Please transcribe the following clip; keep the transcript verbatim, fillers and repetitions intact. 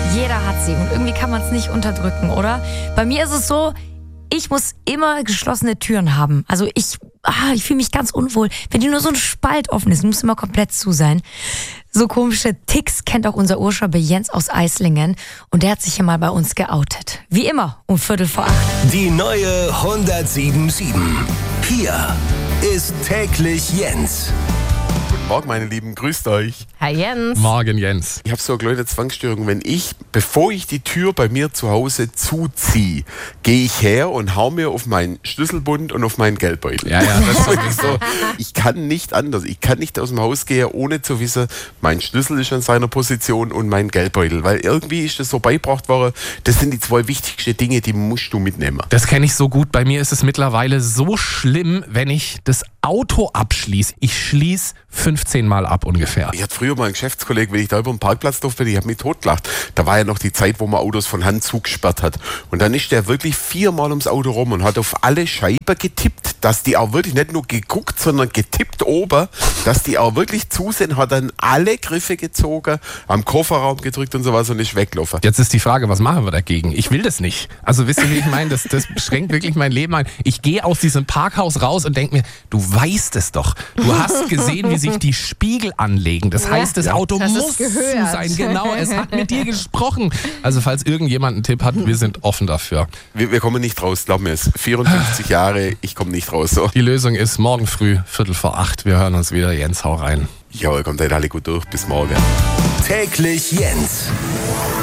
Jeder hat sie und irgendwie kann man es nicht unterdrücken, oder? Bei mir ist es so, ich muss immer geschlossene Türen haben. Also ich, ah, ich fühle mich ganz unwohl. Wenn die nur so ein Spalt offen ist, muss immer komplett zu sein. So komische Ticks kennt auch unser Urschwabe Jens aus Eislingen. Und der hat sich hier mal bei uns geoutet. Wie immer um Viertel vor acht. Die neue hundertsieben sieben. Hier ist täglich Jens. Guten Morgen, meine Lieben, grüßt euch. Hi Jens. Morgen, Jens. Ich habe so eine kleine Zwangsstörung. Wenn ich, bevor ich die Tür bei mir zu Hause zuziehe, gehe ich her und hau mir auf meinen Schlüsselbund und auf meinen Geldbeutel. Ja, ja, das ist wirklich so. Ich kann nicht anders. Ich kann nicht aus dem Haus gehen, ohne zu wissen, mein Schlüssel ist an seiner Position und mein Geldbeutel. Weil irgendwie ist das so beigebracht worden, das sind die zwei wichtigsten Dinge, die musst du mitnehmen. Das kenne ich so gut. Bei mir ist es mittlerweile so schlimm, wenn ich das Auto abschließe. Ich schließe fünfzehn Mal ab ungefähr. Ich hatte früher mal einen Geschäftskollegen, wenn ich da über den Parkplatz durfte, ich habe mich totgelacht. Da war ja noch die Zeit, wo man Autos von Hand zugesperrt hat. Und dann ist der wirklich viermal ums Auto rum und hat auf alle Scheiben getippt, dass die auch wirklich nicht nur geguckt, sondern getippt oben, dass die auch wirklich zu sind, hat dann alle Griffe gezogen, am Kofferraum gedrückt und sowas und ist weggelaufen. Jetzt ist die Frage, was machen wir dagegen? Ich will das nicht. Also wisst ihr, wie ich meine? Das, das beschränkt wirklich mein Leben ein. Ich gehe aus diesem Parkhaus raus und denke mir, du weißt es doch. Du hast gesehen, wie sich die Spiegel anlegen. Das heißt, das Auto das muss zu sein. Genau, es hat mit dir gesprochen. Also falls irgendjemand einen Tipp hat, wir sind offen dafür. Wir, wir kommen nicht raus, glaub mir es. vierundfünfzig Jahre, ich komme nicht raus. So. Die Lösung ist morgen früh, Viertel vor acht. Wir hören uns wieder. Jens, hau rein. Ja, kommt halt alle gut durch. Bis morgen. Täglich Jens.